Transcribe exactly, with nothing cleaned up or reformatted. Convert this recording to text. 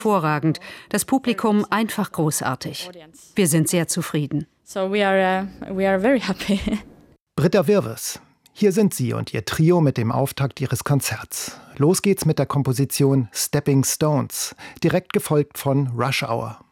Hervorragend. Das Publikum einfach großartig. Wir sind sehr zufrieden. So we are, uh, we are very happy. Britta Wirves. Hier sind sie und ihr Trio mit dem Auftakt ihres Konzerts. Los geht's mit der Komposition Stepping Stones, direkt gefolgt von Rush Hour.